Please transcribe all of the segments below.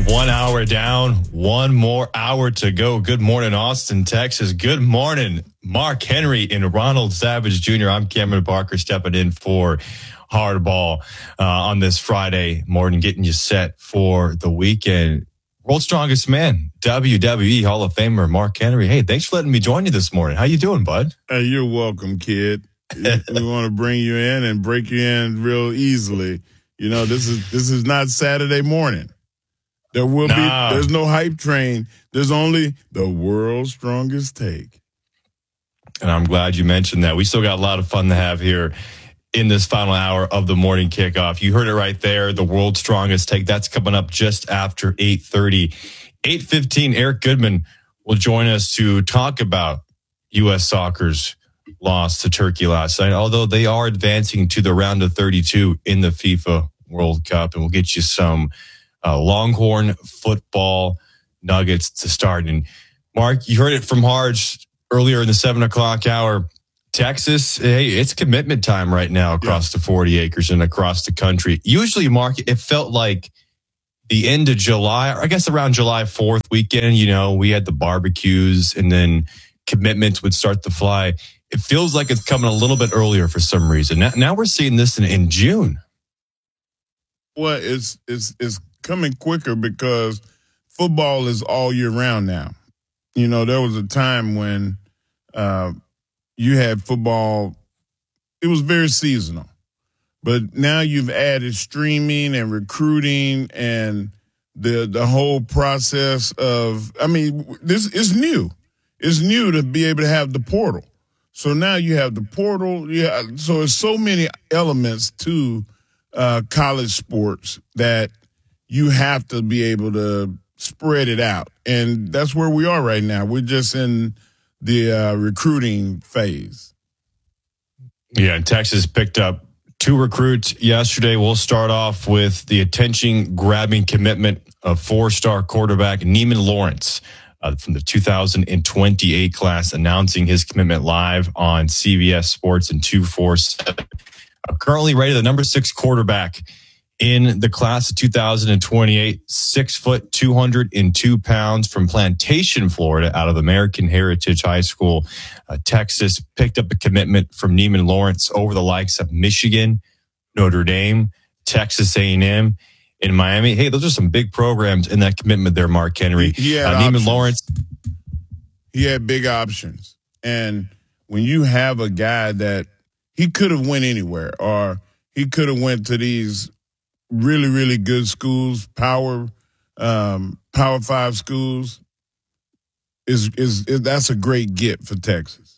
1 hour down, one more hour to go. Good morning, Austin, Texas. Good morning, Mark Henry and Ronald Savage Jr. I'm Cameron Parker stepping in for Hardball on this Friday morning, getting you set for the weekend. World's Strongest Man, WWE Hall of Famer Mark Henry. Hey, thanks for letting me join you this morning. How you doing, bud? Hey, you're welcome, kid. We want to bring you in and break you in real easily. You know, this is not Saturday morning. There's no hype train. There's only the world's strongest take. And I'm glad you mentioned that. We still got a lot of fun to have here in this final hour of the morning kickoff. You heard it right there, the world's strongest take. That's coming up just after 8:30. 8:15, Eric Goodman will join us to talk about U.S. Soccer's loss to Turkey last night, although they are advancing to the round of 32 in the FIFA World Cup. And we'll get you some Longhorn football nuggets to start. And Mark, you heard it from Harge earlier in the 7 o'clock hour. Texas, hey, it's commitment time right now across the 40 acres and across the country. Usually, Mark, it felt like the end of July, or I guess around July 4th weekend, you know, we had the barbecues and then commitments would start to fly. It feels like it's coming a little bit earlier for some reason. Now we're seeing this in June. Well, it's coming quicker because football is all year round now. You know, there was a time when you had football, it was very seasonal. But now you've added streaming and recruiting and the whole process of, I mean, this is new. It's new to be able to have the portal. So now you have the portal. Yeah, so there's so many elements to college sports that you have to be able to spread it out. And that's where we are right now. We're just in the recruiting phase. Yeah, and Texas picked up 2 recruits yesterday. We'll start off with the attention-grabbing commitment of 4-star quarterback Neiman Lawrence from the 2028 class, announcing his commitment live on CBS Sports and 247. Currently rated the number 6 quarterback in the class of 2028, 6 foot, 202 pounds from Plantation, Florida, out of American Heritage High School. Texas picked up a commitment from Neiman Lawrence over the likes of Michigan, Notre Dame, Texas A&M, in Miami. Hey, those are some big programs in that commitment there, Mark Henry. Neiman Lawrence. He had big options. And when you have a guy that he could have went anywhere, or he could have went to these really, really good schools, Power 5 schools, that's a great get for Texas.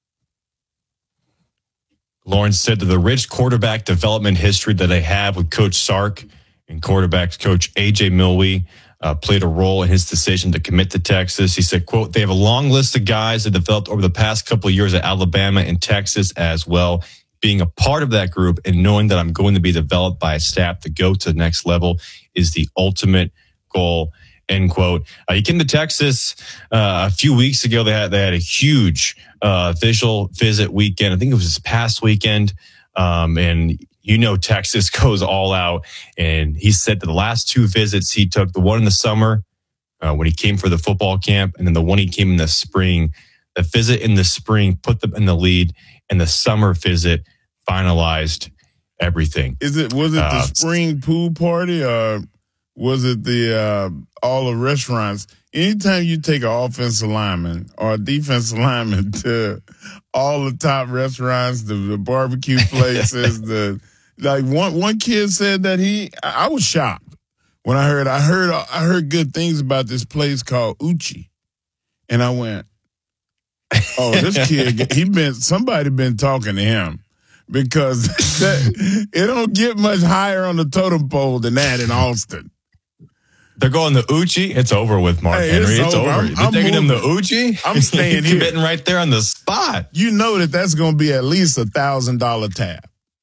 Lawrence said that the rich quarterback development history that they have with Coach Sark and quarterbacks coach A.J. Milwee played a role in his decision to commit to Texas. He said, quote, they have a long list of guys that developed over the past couple of years at Alabama and Texas as well. Being a part of that group and knowing that I'm going to be developed by a staff to go to the next level is the ultimate goal, end quote. He came to Texas a few weeks ago. They had a huge official visit weekend. I think it was this past weekend. And you know, Texas goes all out. And he said that the last 2 visits he took, the one in the summer when he came for the football camp, and then the one he came in the spring. The visit in the spring put them in the lead, and the summer visit finalized everything. Was it the spring pool party, or was it the all the restaurants? Anytime you take an offensive lineman or a defensive lineman to all the top restaurants, the barbecue places, one kid said that I was shocked when I heard good things about this place called Uchi, and I went, oh, this kid, somebody been talking to him, because it don't get much higher on the totem pole than that in Austin. They're going to Uchi. It's over with, Mark Henry. It's over. You're taking him to Uchi? I'm staying here. Committing right there on the spot. You know that's going to be at least $1,000 tab.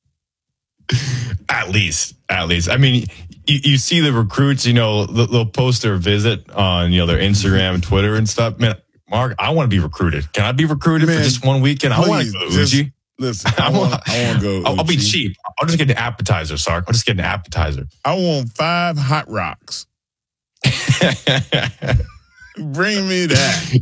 At least. I mean, you see the recruits, you know, they'll post their visit on, you know, their Instagram and Twitter and stuff. Man, Mark, I want to be recruited. Can I be recruited for just one weekend? I want to go to Uchi. Listen, I want to go. I'll be cheap. I'll just get an appetizer, Sark. I'll just get an appetizer. I want 5 hot rocks. Bring me that.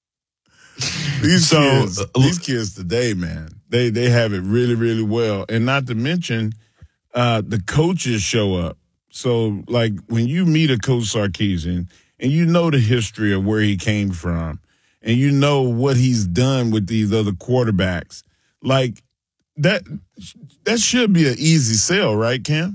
These kids today, man, they have it really, really well. And not to mention, the coaches show up. So, like, when you meet a Coach Sarkisian and you know the history of where he came from and you know what he's done with these other quarterbacks, like, that should be an easy sell, right, Cam?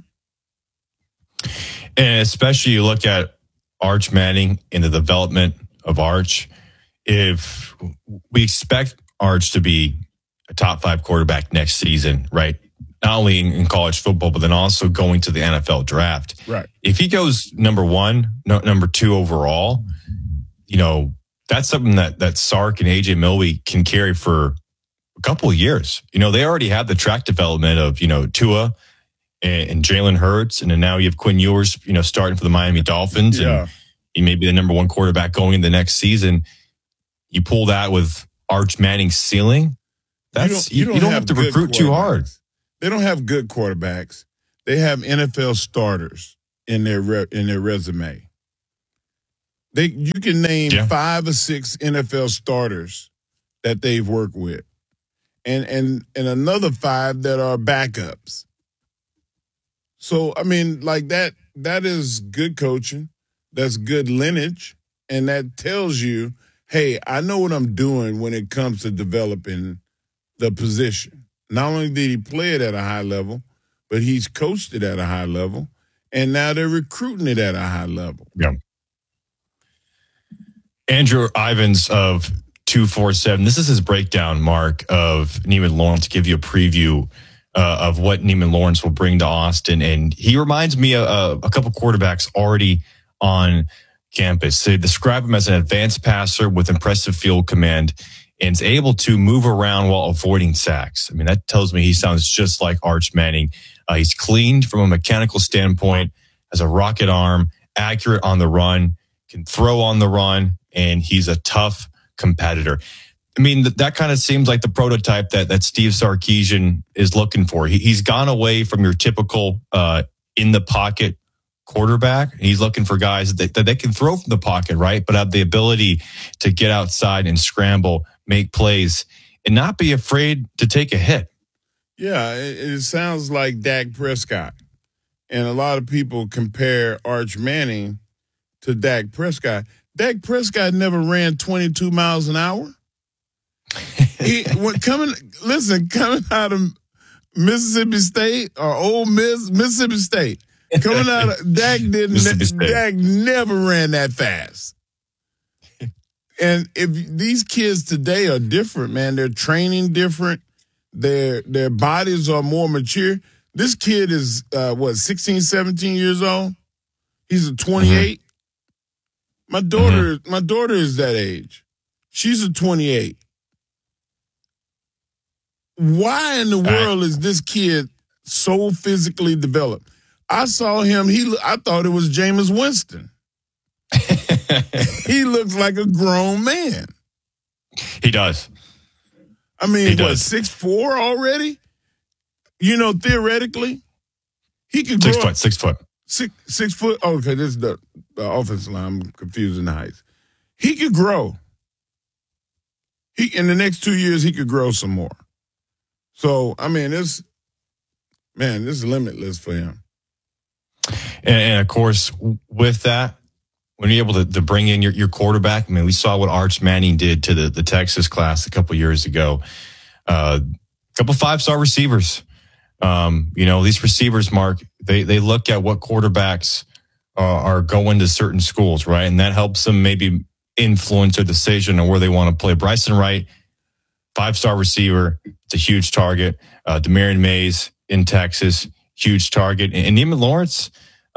And especially you look at Arch Manning and the development of Arch. If we expect Arch to be a top 5 quarterback next season, right? Not only in college football, but then also going to the NFL draft. Right. If he goes number 1, number 2 overall, that's something that Sark and AJ Milwee can carry for a couple of years. They already have the track development of, Tua and Jalen Hurts. And then now you have Quinn Ewers, starting for the Miami Dolphins. Yeah. And he may be the number 1 quarterback going in the next season. You pull that with Arch Manning's ceiling. You don't have to recruit too hard. They don't have good quarterbacks. They have NFL starters in their resume. You can name 5 or 6 NFL starters that they've worked with, and another 5 that are backups. So I mean, like that is good coaching. That's good lineage, and that tells you, hey, I know what I'm doing when it comes to developing the position. Not only did he play it at a high level, but he's coached it at a high level, and now they're recruiting it at a high level. Yeah. Andrew Ivins of 247. This is his breakdown, Mark, of Neiman Lawrence, to give you a preview of what Neiman Lawrence will bring to Austin. And he reminds me of a couple quarterbacks already on campus. They describe him as an advanced passer with impressive field command and is able to move around while avoiding sacks. I mean, that tells me he sounds just like Arch Manning. He's cleaned from a mechanical standpoint, has a rocket arm, accurate on the run, can throw on the run, and he's a tough competitor. I mean, that kind of seems like the prototype that Steve Sarkisian is looking for. He's gone away from your typical in the pocket quarterback. He's looking for guys that they can throw from the pocket, right? But have the ability to get outside and scramble, make plays, and not be afraid to take a hit. Yeah, it sounds like Dak Prescott. And a lot of people compare Arch Manning to Dak Prescott. Dak Prescott never ran 22 miles an hour. Coming out of Mississippi State or Ole Miss, Mississippi State, coming out of Dak never ran that fast. And if these kids today are different, man, they're training different. Their bodies are more mature. This kid is 16, 17 years old. He's a 28. My daughter is that age. She's a 28. Why in the world is this kid so physically developed? I saw him. I thought it was Jameis Winston. He looks like a grown man. He does. I mean, 6'4" already? Theoretically, he could grow 6 foot. 6 foot. Okay, this is the offensive line. I'm confusing the heights. He could grow. In the next 2 years, he could grow some more. So, I mean, this is limitless for him. And of course, with that, when you're able to bring in your quarterback, I mean, we saw what Arch Manning did to the Texas class a couple years ago. A couple 5-star receivers. These receivers, Mark, they look at what quarterbacks are going to certain schools, right? And that helps them maybe influence their decision on where they want to play. Bryson Wright, 5-star receiver. It's a huge target. Demarion Mays in Texas, huge target. And Neiman Lawrence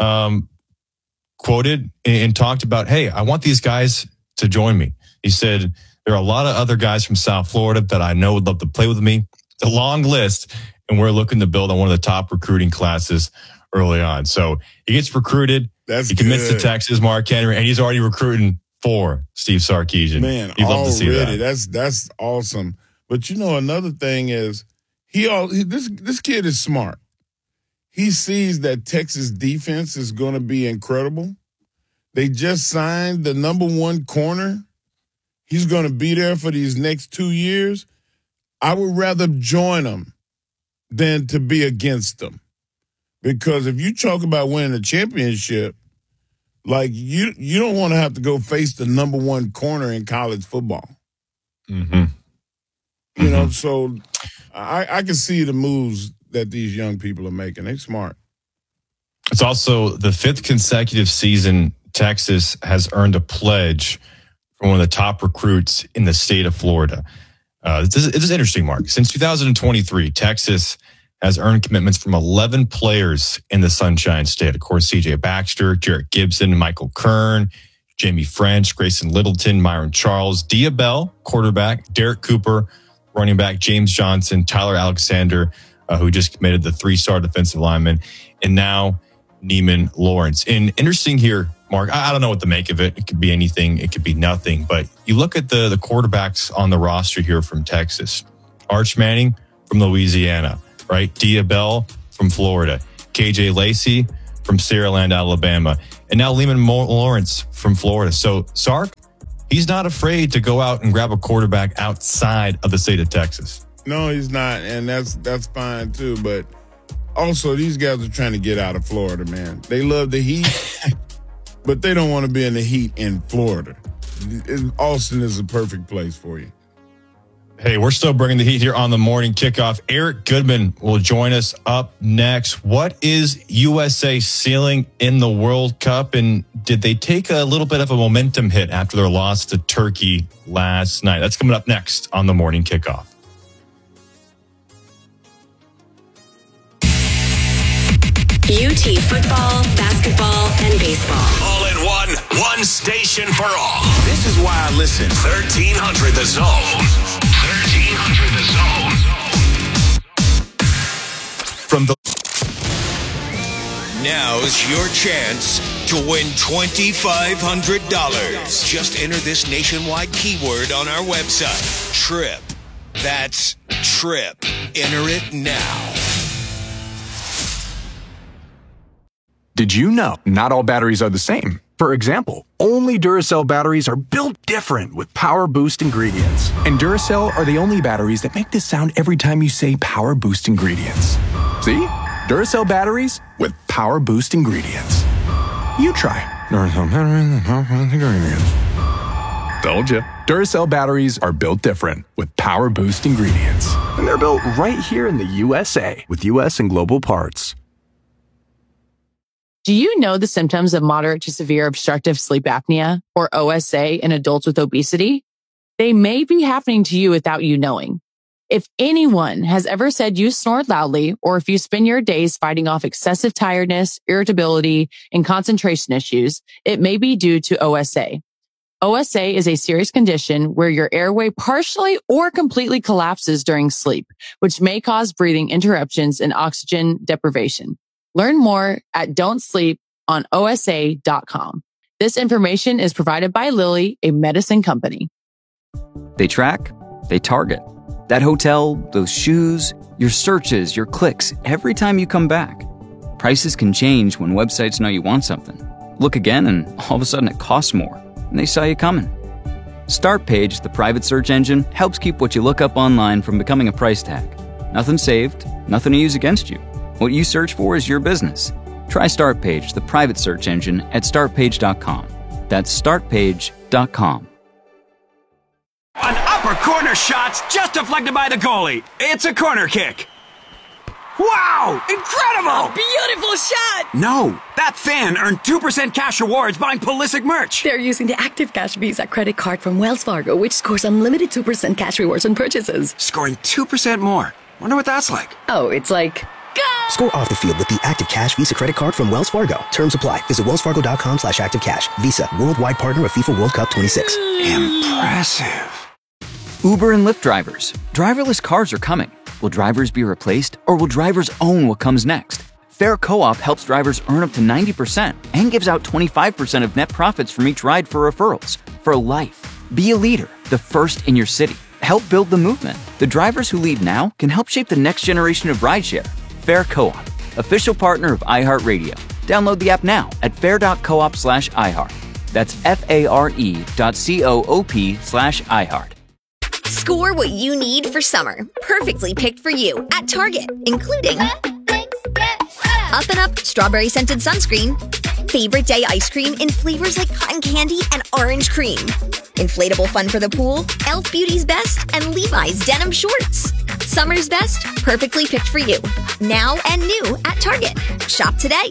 quoted and talked about, hey, I want these guys to join me. He said, there are a lot of other guys from South Florida that I know would love to play with me. It's a long list, and we're looking to build on one of the top recruiting classes early on. So he gets recruited. He commits to Texas, Mark Henry, and he's already recruiting for Steve Sarkisian. Man, you'd love to see that. That's awesome. But another thing is this kid is smart. He sees that Texas defense is going to be incredible. They just signed the number one corner. He's going to be there for these next 2 years. I would rather join them than to be against them. Because if you talk about winning a championship, like you don't want to have to go face the number one corner in college football. Mm-hmm. You know, so I can see the moves that these young people are making. They're smart. It's also the 5th consecutive season Texas has earned a pledge from one of the top recruits in the state of Florida. This is interesting, Mark. Since 2023, Texas has earned commitments from 11 players in the Sunshine State. Of course, C.J. Baxter, Jarrett Gibson, Michael Kern, Jamie French, Grayson Littleton, Myron Charles, Dia Bell, quarterback, Derek Cooper, running back, James Johnson, Tyler Alexander, who just committed the 3-star defensive lineman, and now Neiman Lawrence. And interesting here, Mark, I don't know what to make of it. It could be anything. It could be nothing. But you look at the quarterbacks on the roster here from Texas. Arch Manning from Louisiana, right? Dia Bell from Florida. KJ Lacey from Saraland, Alabama. And now Neiman Lawrence from Florida. So Sark, he's not afraid to go out and grab a quarterback outside of the state of Texas. No, he's not. And that's fine, too. But also, these guys are trying to get out of Florida, man. They love the heat. But they don't want to be in the heat in Florida. Austin is a perfect place for you. Hey, we're still bringing the heat here on the morning kickoff. Eric Goodman will join us up next. What is USA ceiling in the World Cup? And did they take a little bit of a momentum hit after their loss to Turkey last night? That's coming up next on the morning kickoff. UT football, basketball, and baseball. All in one station for all. This is why I listen. 1300 The Zone. 1300 The Zone. Now's your chance to win $2,500. Just enter this nationwide keyword on our website. TRIP. That's TRIP. Enter it now. Did you know not all batteries are the same? For example, only Duracell batteries are built different with Power Boost ingredients. And Duracell are the only batteries that make this sound every time you say Power Boost ingredients. See? Duracell batteries with Power Boost ingredients. You try. Duracell batteries with Power Boost ingredients. Told you. Duracell batteries are built different with Power Boost ingredients. And they're built right here in the USA with US and global parts. Do you know the symptoms of moderate to severe obstructive sleep apnea, or OSA, in adults with obesity? They may be happening to you without you knowing. If anyone has ever said you snore loudly, or if you spend your days fighting off excessive tiredness, irritability, and concentration issues, it may be due to OSA. OSA is a serious condition where your airway partially or completely collapses during sleep, which may cause breathing interruptions and oxygen deprivation. Learn more at don'tsleeponosa.com. This information is provided by Lilly, a medicine company. They track, they target. That hotel, those shoes, your searches, your clicks, every time you come back. Prices can change when websites know you want something. Look again and all of a sudden it costs more, and they saw you coming. Startpage, the private search engine, helps keep what you look up online from becoming a price tag. Nothing saved, nothing to use against you. What you search for is your business. Try Startpage, the private search engine, at startpage.com. That's startpage.com. An upper corner shot's just deflected by the goalie. It's a corner kick. Wow! Incredible! A beautiful shot! No, that fan earned 2% cash rewards buying Pulisic merch. They're using the Active Cash Visa credit card from Wells Fargo, which scores unlimited 2% cash rewards on purchases. Scoring 2% more. Wonder what that's like. Oh, it's like... Go! Score off the field with the Active Cash Visa credit card from Wells Fargo. Terms apply. Visit wellsfargo.com/activecash. Visa, worldwide partner of FIFA World Cup 26. Impressive. Uber and Lyft drivers. Driverless cars are coming. Will drivers be replaced, or will drivers own what comes next? Fair Co-op helps drivers earn up to 90% and gives out 25% of net profits from each ride for referrals. For life. Be a leader, the first in your city. Help build the movement. The drivers who lead now can help shape the next generation of rideshare. Fair Co-op, official partner of iHeartRadio. Download the app now at fair.coop/iHeart. That's FARE.coop/iHeart. Score what you need for summer. Perfectly picked for you at Target, including Up and Up Strawberry Scented Sunscreen, Favorite Day Ice Cream in flavors like cotton candy and orange cream, Inflatable Fun for the Pool, Elf Beauty's Best, and Levi's Denim Shorts. Summer's best, perfectly picked for you. Now and new at Target. Shop today.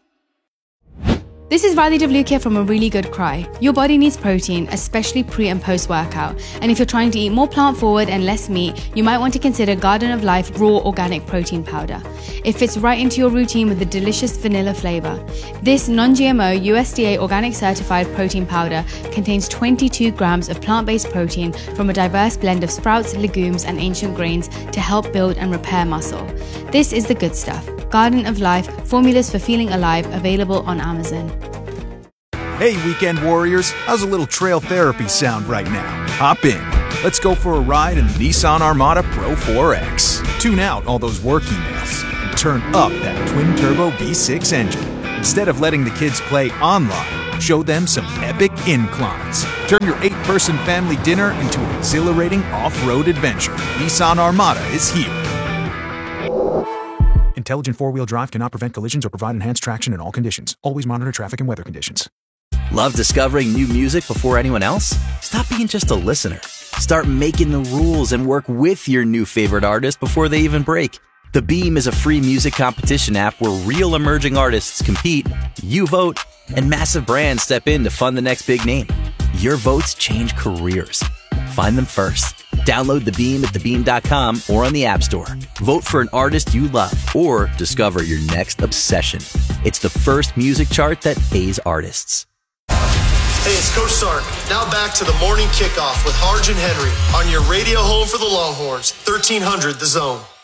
This is Riley DeVlukia from A Really Good Cry. Your body needs protein, especially pre and post workout. And if you're trying to eat more plant forward and less meat, you might want to consider Garden of Life Raw Organic Protein Powder. It fits right into your routine with a delicious vanilla flavor. This non-GMO USDA organic certified protein powder contains 22 grams of plant-based protein from a diverse blend of sprouts, legumes, and ancient grains to help build and repair muscle. This is the good stuff. Garden of Life, formulas for feeling alive, available on Amazon. Hey, weekend warriors, how's a little trail therapy sound right now? Hop in. Let's go for a ride in the Nissan Armada Pro 4X. Tune out all those work emails and turn up that twin-turbo V6 engine. Instead of letting the kids play online, show them some epic inclines. Turn your 8-person family dinner into an exhilarating off-road adventure. Nissan Armada is here. Intelligent four-wheel drive cannot prevent collisions or provide enhanced traction in all conditions. Always monitor traffic and weather conditions. Love discovering new music before anyone else? Stop being just a listener. Start making the rules and work with your new favorite artist before they even break. The Beam is a free music competition app where real emerging artists compete, you vote, and massive brands step in to fund the next big name. Your votes change careers. Find them first. Download The Beam at thebeam.com or on the App Store. Vote for an artist you love or discover your next obsession. It's the first music chart that pays artists. Hey, it's Coach Sark. Now back to the morning kickoff with Harge and Henry on your radio home for the Longhorns, 1300 The Zone.